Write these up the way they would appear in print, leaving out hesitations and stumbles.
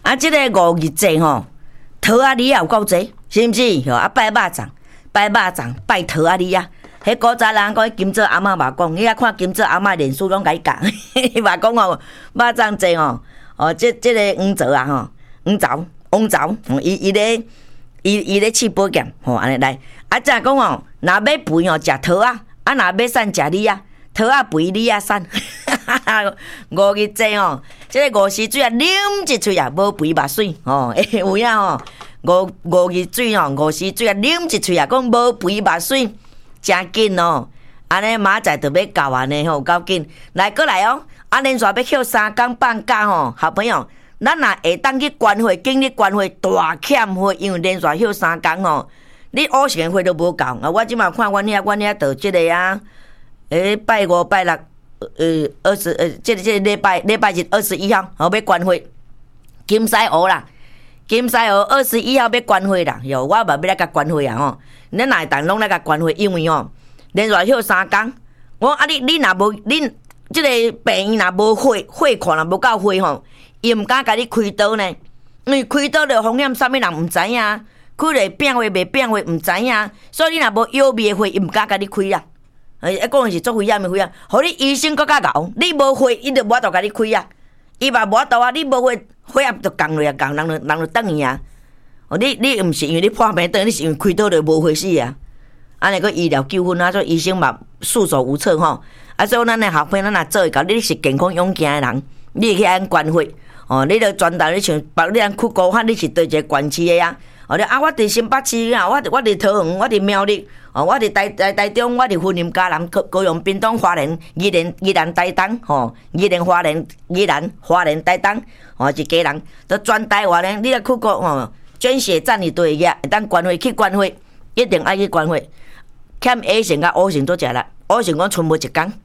啊，即个5日节吼，桃仔梨也有够济，是毋是？吼，啊拜肉粽，拜桃仔梨啊。迄古早人讲金泽阿嬷嘛讲，你啊看金泽阿嬷脸书拢甲伊讲，伊嘛讲哦，肉粽节哦，即个黄枣啊吼，黄枣，伊咧试保健吼，安尼来。啊，则讲哦，若要肥哦，食桃啊，啊若要瘦食梨啊，桃啊肥，梨啊瘦。5日节哦，即个5时水啊，啉一喙啊，无肥目水哦，有影吼。5日水哦，5时水啊，啉一喙啊，讲无肥目水。真紧哦，安尼明仔载就要到安尼吼，够紧。来过来哦，啊连续要休3天放假吼，好朋友，咱若会当去关会，经历关会大欠会，因为连续休3天吼，你50个会都无够。啊，我即马看阮遐到即个啊，拜5、拜6，即个礼拜日21号，要关会，金西湖啦，金西湖21号要关会啦，哟，我嘛要来甲关会啊吼。恁若会当拢来甲关会，因为哦，连续休3天，我啊你若无恁即个病院若无血看若无够血吼，伊毋敢甲你开刀呢，因为开刀着风险，啥物人毋知影，开咧变血袂变血毋知影，所以你若无药味的血，伊毋敢甲你开啦。讲的是做危险的危险，互你医生搁较牛，你无血，伊着无法度甲你开啊，伊嘛无法度啊，你无血，血压着降落啊降，人就等伊啊。哦，你毋是因为你破病倒，你是因为开刀就无血死啊！安尼个医疗纠纷啊，所以医生嘛束手无策吼。啊，所以咱的学朋友，咱若做会到，你是健康勇健的人，你会去按关会哦，你着专投你像别你按去高喊，你是对一个县市的啊。哦，你啊，我伫新北市啊，我伫桃园，我伫苗栗，哦，我伫台中，我伫云林嘉南、高雄、屏东、花莲、宜兰台东，吼，宜兰花莲台东，哦，一家人都全台湾的，你若去过吼。捐血站你都会个，会当关会去关会，一定爱去关会。欠 A 型甲 O 型都食啦 ，O 型讲剩无一工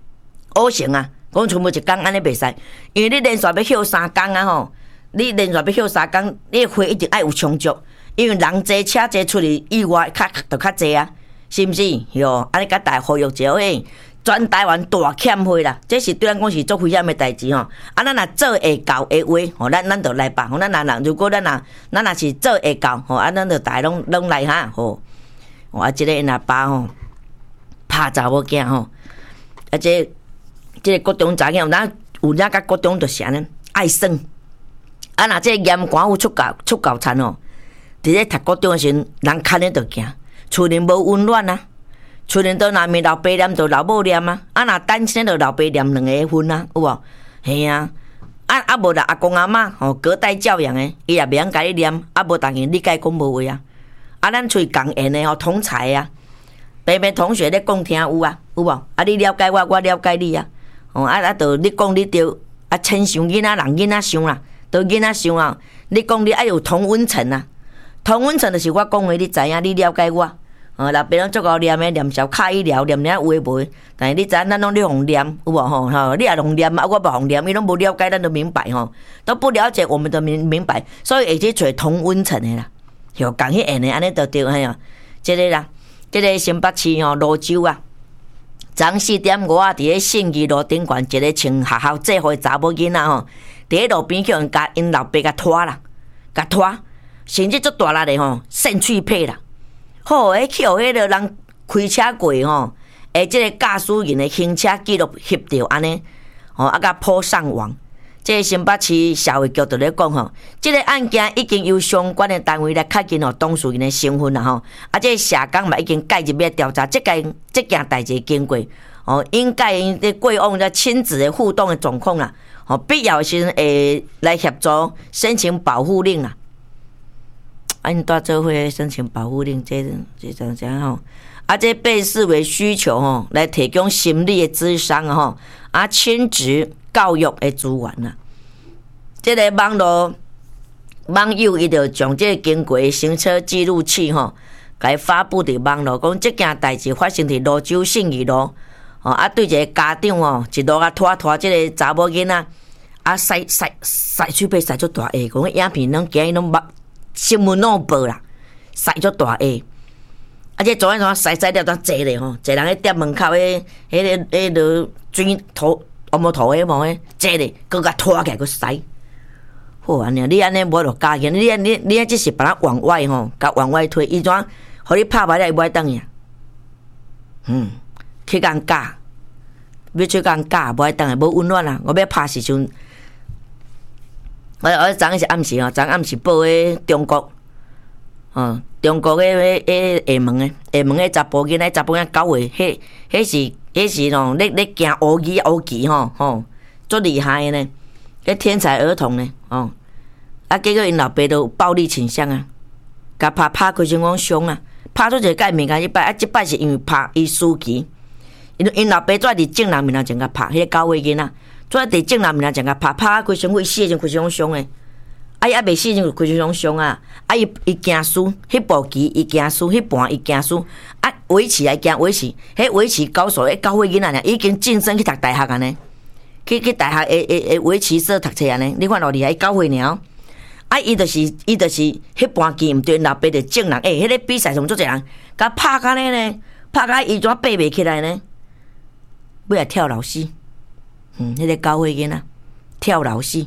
，O 型啊，讲剩无一工，安尼袂使，因为你连续要休3天啊吼，你连续要休3天，你的血一定爱有充足，因为人济车济出去意外较济啊，是毋是？哟，安尼甲大家呼吁一下嘿。全台湾大欠血啦，这是对咱讲是做危险的代志吼。啊，咱若做会到的话，吼，咱就来办。吼，咱如果咱若是做会到，吼，啊，咱就大家拢来哈，吼。啊，即个因阿爸吼，拍查某囝吼，啊，即个国中查囝，咱有影甲国中就是安尼爱耍。啊，若即个严官府出教餐吼，伫咧读国中的时阵，人看咧就惊，厝里无温暖啊。厝里倒若面老爸念，就老母念啊！啊，若单亲就老爸念2个份啊，有无？嘿啊！啊无啦，阿公阿嬷吼隔代教养的，伊也袂晓甲你念，啊无当然你甲伊讲无话啊！啊，咱喙共缘的吼，同才啊，平平同学咧讲听有啊，有无？啊，你了解我，我了解你啊！哦，就你讲你对，啊，亲像囡仔人囡仔想啦，都囡仔想啊！你讲你爱有同温层啊，同温层就是我讲的，你知影，你了解我。老爸拢足够念的，念小卡医疗，念了有诶无？但是你知咱拢咧互念，有无吼？你也互念啊，我无互念，伊拢无了解，咱就明白吼，都不了解，我们都明白，所以会去找同温层的啦，有共迄样的，安尼就对嘿啊。即个啦，即个新北市吼泸州啊，昨4点5啊，伫咧信义路顶悬一个穿学校制服的查某囡仔吼，伫咧路边叫人甲因老爸甲拖啦，甲拖，甚至足大力的吼，扇喙皮啦。好，去互迄个人开车过吼，即个驾驶员的行车记录翕到安尼，吼啊，甲抛上网。即个新北市社会局就咧讲吼，即个案件已经由相关的单位来确认吼当事人的身份啦吼，啊，即个社工嘛已经介入要调查即件代志经过，哦，应该咧过往咧亲子的互动的状况啦，吼，必要时会来协助申请保护令啦。因大做伙申请保护令，这样吼，啊，这被视为需求吼，来提供心理的咨商吼，啊，亲子教育的资源啦。这个网友伊就将这个经过行车记录器吼，该发布伫网络，讲这件代志发生伫泸州信义路，哦，啊，对一个家长哦，一路啊拖这个查某囡仔，啊，晒喙皮晒足大下，讲影片拢今日拢新闻拢报啦，晒足大下，啊！这昨天晒了当坐咧吼，坐人喺店门口迄个水土乌毛土迄毛坐咧，佮甲拖起来佮晒。 好安尼，你安尼无就加减，你即是把它往外吼，甲往外推，伊怎，互你拍牌了伊无爱等呀？去共教，要去共教，无爱等诶，无温暖啊！我要拍时阵，我昨是暗时吼，昨暗时报诶中国，中国诶厦门诶查甫囡仔9岁，迄是咯，咧行乌旗吼，足厉害诶呢，迄天才儿童呢，结果因老爸都有暴力倾向啊，甲拍开成讲伤啊，拍出一个界面甲一摆，即摆是因为拍伊输棋，因老爸跩伫正人面头前甲拍，迄个9岁囡仔，跩伫正人面头前甲拍开成伊死前开成伤诶。伊还袂死就开始种伤啊！伊惊输，迄步棋伊惊输，迄盘伊惊输。围棋还惊围棋，迄围棋高手迄9岁囡仔呢，已经晋升去读大学安尼，去大学诶围棋社读册安尼。你看偌厉害，9岁尔。伊就是迄盘棋毋对，老爸就正人。迄个比赛上足侪人，甲拍甲呢，拍甲伊怎爬袂起来呢？尾来跳楼死。迄个9岁囡仔跳楼死。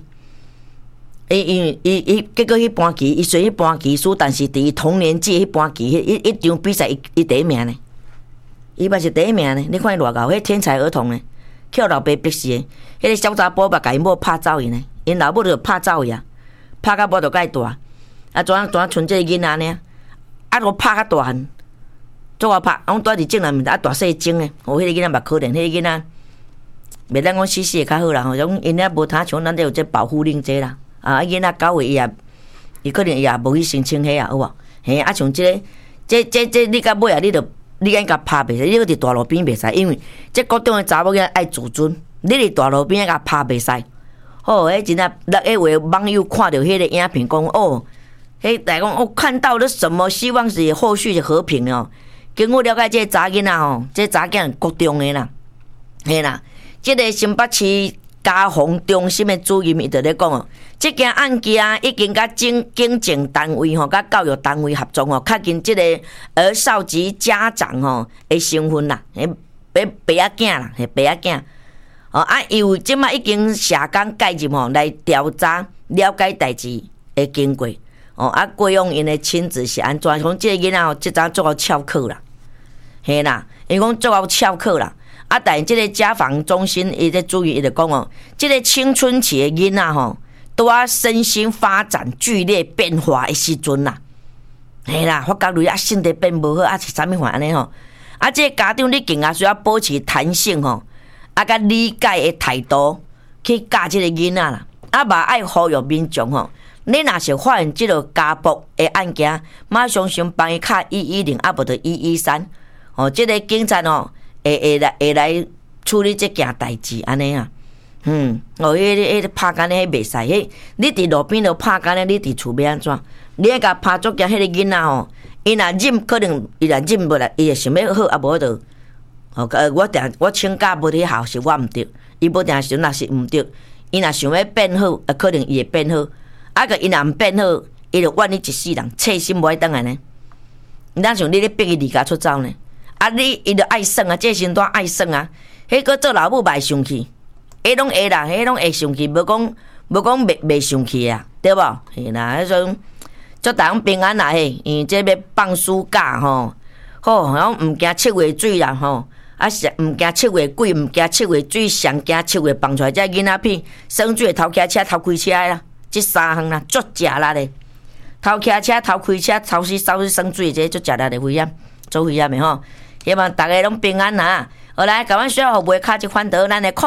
伊结果迄盘棋，伊虽迄盘棋输，但是伫伊童年纪迄盘棋，一场比赛伊第一名呢。伊嘛是第一名呢。你看伊偌高，迄天才儿童呢，叫老爸逼死的。迄个小查甫把伊某拍走伊呢，因老母就拍走伊啊，拍甲无就甲伊大，怎剩即个囡仔呢？都拍甲大汉，做我拍，阮住伫正南面大细精诶，迄个囡仔嘛可怜，迄个囡仔袂当讲死会较好啦，种因遐无他像咱这有这保护令这啦。囡仔9岁伊可能伊也无去申请迄有无？嘿，像这你到尾你应甲拍袂使，你伫大路边袂使，因为这国中的查某囝爱自尊，你伫大路边甲拍袂使。迄真正6个月网友看到迄个影片讲迄来讲看到了什么？希望是后续的和平哦。经过了解，这查囡仔这查囝国中的啦，嘿啦，这个新北市家防中心的主任伊就咧讲这件案件已经甲警政单位甲教育单位合作确认这个儿少及家长的身份啦，爸仔囝啦，爸仔囝。因为即马已经社工介入来调查了解代志的经过。过往因的亲子是安怎？讲这个囡仔即阵做到翘课啦，嘿啦，因讲做到翘课啦。但即个家防中心伊在注意，伊就讲即个青春期的囡仔拄啊身心发展剧烈变化的时阵啦，嘿啦，发觉类身体变无好，是啥物款安尼这个家长你更加需要保持弹性甲理解的态度去教即个囡仔啦，嘛爱呼吁民众你若是发现即个家暴的案件，马上先帮伊敲110，无就113。即个警察会来处理这件代志安尼啊。迄拍干咧，迄袂使。迄你伫路边就拍干咧，你伫厝要安怎？你甲拍足惊，迄个囡仔伊若忍，可能伊若忍无来，伊会想要好，无就我请假无伫校是我毋对，伊无定想若是毋对，伊若想要变好，可能伊会变好。个伊若毋变好，伊就怨你一世人，切心无爱倒来呢。哪像你咧逼伊离家出走呢？伊就爱耍啊，这身段爱耍啊。迄个做老母嘛会生气，迄拢会啦，迄拢会生气，无讲袂生气啊，对无？嘿啦，迄种做大家平安啦嘿，因为这要放暑假好，然后毋惊7月水啦是毋惊7月鬼，毋惊7月水，上惊7月放出来这囡仔片，生水偷骑车、偷开车啦，这3项啦，足食力的。偷骑车、偷开车、偷死生水，这足食力的危险，做危险的希望大家拢平安啦。好来，甲阮小服务卡一款得咱的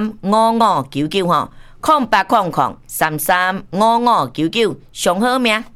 08003355990800335599上好名。